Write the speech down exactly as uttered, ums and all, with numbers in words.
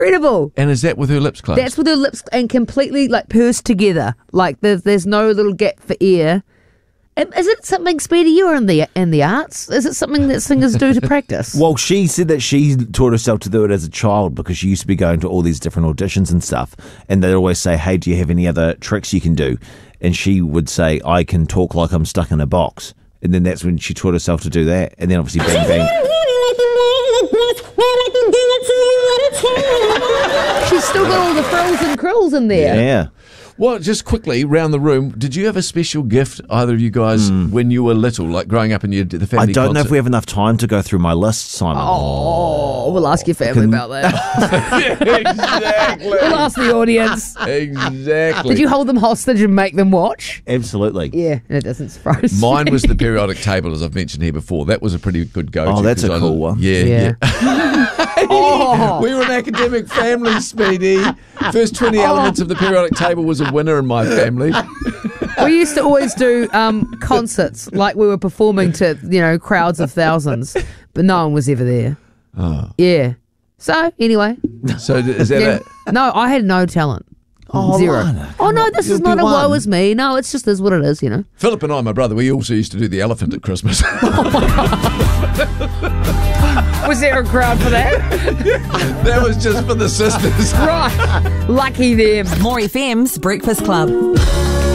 incredible. And is that with her lips closed? That's with her lips and completely like pursed together. Like there's there's no little gap for air. Is it something, Speedy, you're in the in the arts? Is it something that singers do to practice? Well, she said that she taught herself to do it as a child because she used to be going to all these different auditions and stuff, and they'd always say, hey, do you have any other tricks you can do? And she would say, I can talk like I'm stuck in a box. And then that's when she taught herself to do that. And then obviously bang, bang. She's still got all the frills and krills in there. Yeah. Well, just quickly, round the room, did you have a special gift, either of you guys, mm. when you were little, like growing up in your, the family I don't concert? know if we have enough time to go through my list, Simon. Oh, we'll ask your family Can... about that. Exactly. We'll ask the audience. Exactly. Did you hold them hostage and make them watch? Absolutely. Yeah, it doesn't surprise me. Mine was the periodic table, as I've mentioned here before. That was a pretty good go-to. Oh, that's a I, cool one. Yeah, Yeah. yeah. Oh. We were an academic family, Speedy. First twenty Oh. elements of the periodic table was a winner in my family. We used to always do um, concerts like we were performing to, you know, crowds of thousands, but no one was ever there. Oh. Yeah. So, anyway. So is that Yeah. a... No, I had no talent. Oh, Zero. Lana, Oh, no, this you'll is be not a one. woe is me. No, it's just is what it is, you know. Philip and I, my brother, we also used to do the elephant at Christmas. Was there a crowd for that? That was just for the sisters. Right. Lucky them. More F M's Breakfast Club.